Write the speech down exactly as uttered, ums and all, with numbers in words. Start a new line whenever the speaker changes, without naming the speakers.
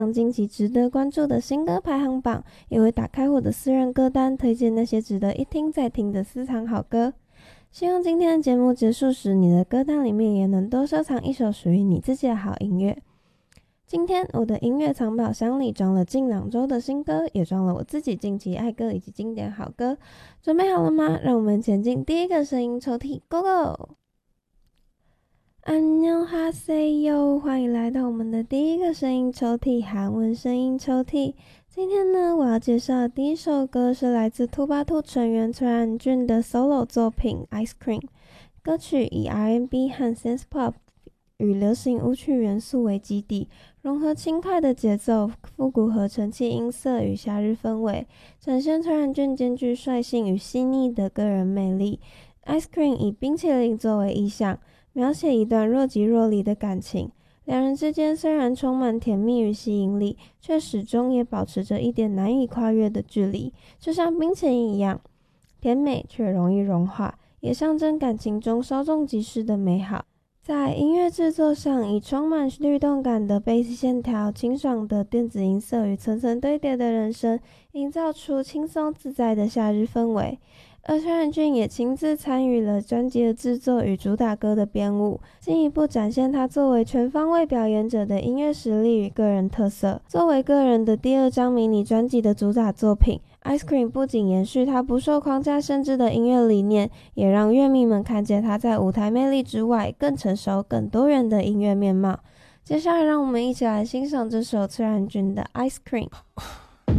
近期值得关注的新歌排行榜，也会打开我的私人歌单，推荐那些值得一听再听的私藏好歌。希望今天的节目结束时，你的歌单里面也能多收藏一首属于你自己的好音乐。今天我的音乐藏宝箱里装了近两周的新歌，也装了我自己近期爱歌以及经典好歌。准备好了吗？让我们前进第一个声音抽屉 ，Go Go！安妞哈塞哟，欢迎来到我们的第一个声音抽屉——韩文声音抽屉。今天呢，我要介绍的第一首歌是来自兔八兔成员崔然俊的 solo 作品《Ice Cream》。歌曲以 R and B 和 Synth Pop 与流行舞曲元素为基底，融合轻快的节奏、复古合成器音色与夏日氛围，展现崔然俊兼具率性与细腻的个人魅力。Ice Cream 以冰淇淋作为意象，描写一段若即若离的感情，两人之间虽然充满甜蜜与吸引力，却始终也保持着一点难以跨越的距离，就像冰淇淋一样，甜美却容易融化，也象征感情中稍纵即逝的美好。在音乐制作上，以充满律动感的贝斯线条、清爽的电子音色与层层堆叠的人声，营造出轻松自在的夏日氛围。而崔然俊也亲自参与了专辑的制作与主打歌的编舞，进一步展现他作为全方位表演者的音乐实力与个人特色。作为个人的第二张迷你专辑的主打作品， Ice Cream 不仅延续他不受框架限制的音乐理念，也让乐迷们看见他在舞台魅力之外更成熟、更多元的音乐面貌。接下来让我们一起来欣赏这首崔然俊的 Ice Cream。